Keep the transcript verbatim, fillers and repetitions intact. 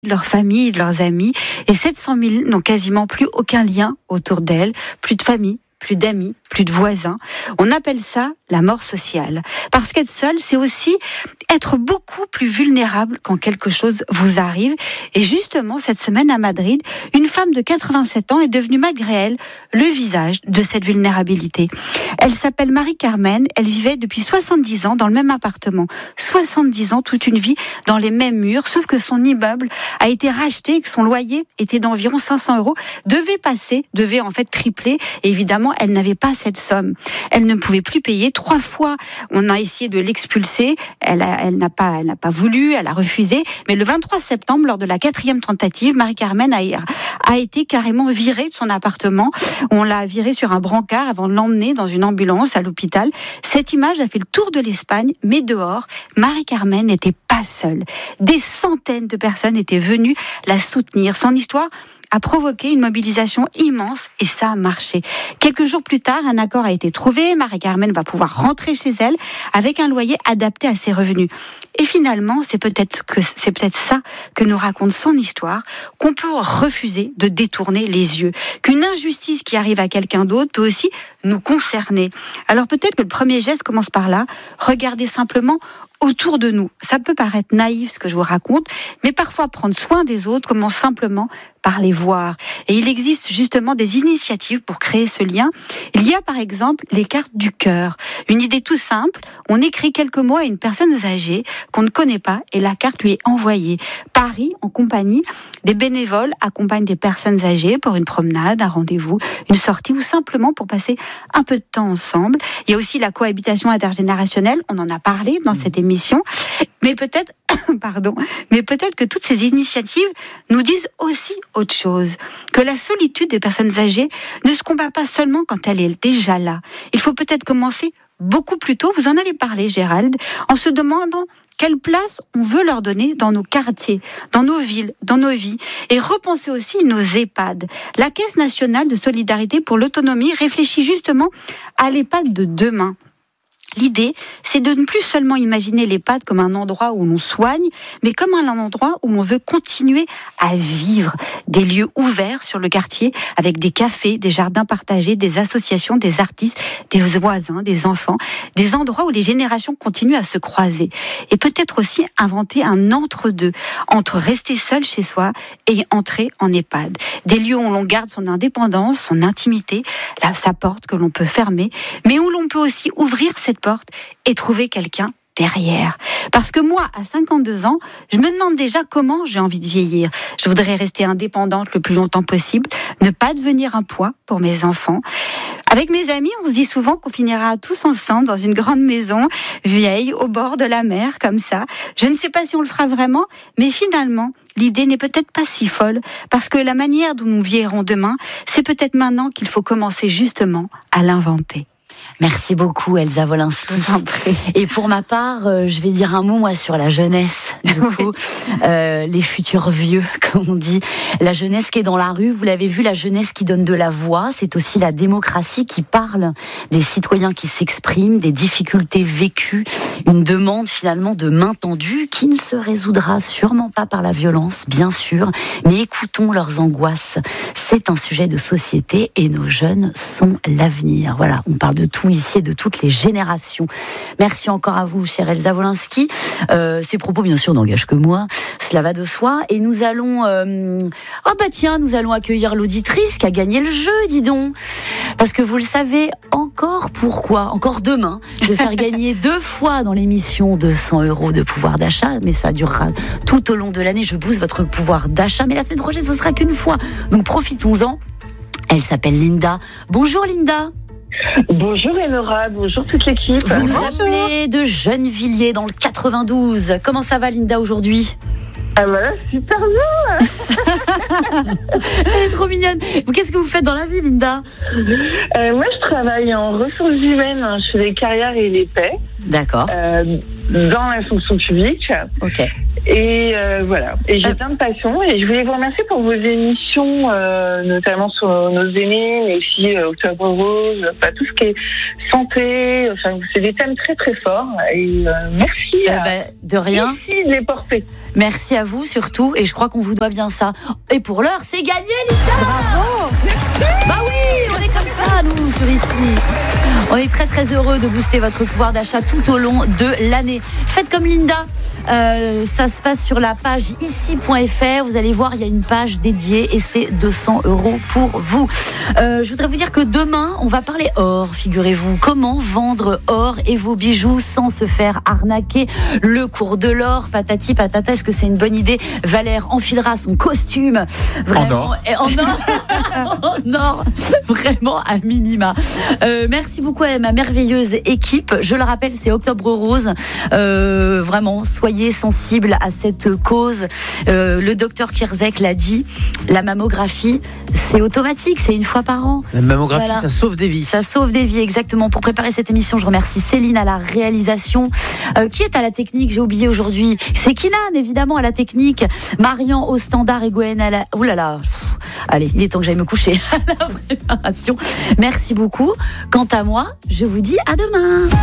de leur famille, de leurs amis, et sept cent mille n'ont quasiment plus aucun lien autour d'elles, plus de famille, plus d'amis, plus de voisins. On appelle ça la mort sociale. Parce qu'être seul, c'est aussi être beaucoup plus vulnérable quand quelque chose vous arrive. Et justement, cette semaine à Madrid, une femme de quatre-vingt-sept ans est devenue malgré elle le visage de cette vulnérabilité. Elle s'appelle Marie-Carmen, elle vivait depuis soixante-dix ans dans le même appartement. soixante-dix ans, toute une vie dans les mêmes murs, sauf que son immeuble a été racheté et que son loyer était d'environ cinq cents euros, devait passer, devait en fait tripler. Et évidemment, elle n'avait pas cette somme. Elle ne pouvait plus payer. Trois fois, on a essayé de l'expulser. Elle, a, elle n'a pas, elle n'a pas voulu. Elle a refusé. Mais le vingt-trois septembre, lors de la quatrième tentative, Marie-Carmen a, a été carrément virée de son appartement. On l'a virée sur un brancard avant de l'emmener dans une ambulance à l'hôpital. Cette image a fait le tour de l'Espagne, mais dehors, Marie-Carmen n'était pas seule. Des centaines de personnes étaient venues la soutenir. Son histoire a provoqué une mobilisation immense et ça a marché. Quelques jours plus tard, un accord a été trouvé. Marie-Carmen va pouvoir rentrer chez elle avec un loyer adapté à ses revenus. Et finalement, c'est peut-être que c'est peut-être ça que nous raconte son histoire, qu'on peut refuser de détourner les yeux, qu'une injustice qui arrive à quelqu'un d'autre peut aussi nous concerner. Alors peut-être que le premier geste commence par là, regardez simplement autour de nous. Ça peut paraître naïf ce que je vous raconte, mais parfois prendre soin des autres commence simplement par les voir. Et il existe justement des initiatives pour créer ce lien. Il y a par exemple les cartes du cœur. Une idée tout simple, on écrit quelques mots à une personne âgée qu'on ne connaît pas et la carte lui est envoyée. Paris, en compagnie, des bénévoles accompagnent des personnes âgées pour une promenade, un rendez-vous, une sortie ou simplement pour passer un peu de temps ensemble. Il y a aussi la cohabitation intergénérationnelle, on en a parlé dans cette émission, mais peut-être pardon, mais peut-être que toutes ces initiatives nous disent aussi autre chose, que la solitude des personnes âgées ne se combat pas seulement quand elle est déjà là. Il faut peut-être commencer beaucoup plus tôt, vous en avez parlé Gérald, en se demandant quelle place on veut leur donner dans nos quartiers, dans nos villes, dans nos vies. Et repenser aussi nos EHPAD. La Caisse nationale de solidarité pour l'autonomie réfléchit justement à l'EHPAD de demain. L'idée, c'est de ne plus seulement imaginer l'EHPAD comme un endroit où l'on soigne, mais comme un endroit où l'on veut continuer à vivre. Des lieux ouverts sur le quartier, avec des cafés, des jardins partagés, des associations, des artistes, des voisins, des enfants, des endroits où les générations continuent à se croiser. Et peut-être aussi inventer un entre-deux, entre rester seul chez soi et entrer en EHPAD. Des lieux où l'on garde son indépendance, son intimité, là, sa porte que l'on peut fermer, mais où l'on peut aussi ouvrir cette porte et trouver quelqu'un derrière. Parce que moi, à cinquante-deux ans, je me demande déjà comment j'ai envie de vieillir. Je voudrais rester indépendante le plus longtemps possible, ne pas devenir un poids pour mes enfants. Avec mes amis, on se dit souvent qu'on finira tous ensemble dans une grande maison, vieille, au bord de la mer, comme ça. Je ne sais pas si on le fera vraiment, mais finalement, l'idée n'est peut-être pas si folle, parce que la manière dont nous vieillirons demain, c'est peut-être maintenant qu'il faut commencer justement à l'inventer. Merci beaucoup Elsa Wolinski. Et pour ma part, euh, je vais dire un mot moi sur la jeunesse, du coup, euh, les futurs vieux, comme on dit. La jeunesse qui est dans la rue, vous l'avez vu, la jeunesse qui donne de la voix, c'est aussi la démocratie qui parle, des citoyens qui s'expriment, des difficultés vécues, une demande finalement de main tendue qui ne se résoudra sûrement pas par la violence, bien sûr, mais écoutons leurs angoisses. C'est un sujet de société et nos jeunes sont l'avenir. Voilà, on parle de tout ici et de toutes les générations. Merci encore à vous, chère Elsa Wolinski. Euh, ces propos, bien sûr, n'engagent que moi. Cela va de soi. Et nous allons... Euh... Oh bah tiens, nous allons accueillir l'auditrice qui a gagné le jeu, dis donc. Parce que vous le savez, encore pourquoi, encore demain, je vais faire gagner deux fois dans l'émission deux cents euros de pouvoir d'achat. Mais ça durera tout au long de l'année. Je booste votre pouvoir d'achat. Mais la semaine prochaine, ce sera qu'une fois. Donc profitons-en. Elle s'appelle Linda. Bonjour Linda. Bonjour Enora, bonjour toute l'équipe. Vous nous appelez de Gennevilliers dans le quatre-vingt-douze. Comment ça va Linda aujourd'hui ? Ah voilà, super bien. Elle est trop mignonne. Qu'est-ce que vous faites dans la vie Linda ? euh, Moi je travaille en ressources humaines, je fais les carrières et les paix. D'accord. Euh, dans la fonction publique. Ok. Et euh, voilà. Et j'ai Euh. plein de passions. Et je voulais vous remercier pour vos émissions, euh, notamment sur nos aînés, mais aussi euh, Octobre Rose, enfin, tout ce qui est santé. Enfin, c'est des thèmes très très forts. Et euh, merci. Euh, à... bah, de rien. Merci de les porter. Merci à vous surtout, et je crois qu'on vous doit bien ça. Et pour l'heure, c'est gagné, Linda. Bravo. Bah oui, on est comme ça, nous, sur ici. On est très très heureux de booster votre pouvoir d'achat tout au long de l'année. Faites comme Linda. Euh, ça se passe sur la page ici point f r. Vous allez voir, il y a une page dédiée et c'est deux cents euros pour vous. Euh, je voudrais vous dire que demain, on va parler or, figurez-vous. Comment vendre or et vos bijoux sans se faire arnaquer. Le cours de l'or, patati patata. Est-ce que c'est une bonne idée? Valère enfilera son costume. Vraiment, En or. Et en or. En or. Vraiment à minima. Euh, merci beaucoup à ma merveilleuse équipe. Je le rappelle, c'est Octobre Rose. Euh, vraiment, soyez sensibles à cette cause. Euh, le docteur Kierzek l'a dit, la mammographie, c'est automatique, c'est une fois par an. La mammographie, Voilà. ça sauve des vies. Ça sauve des vies, exactement. Pour préparer cette émission, je remercie Céline à la réalisation. Euh, qui est à la technique? J'ai oublié aujourd'hui. C'est Kinan, évidemment, à la technique. Marian au standard et Gwen à la... Ouh là là. Pff. Allez, il est temps que j'aille me coucher à la préparation. Merci beaucoup. Quant à moi, je vous dis à demain.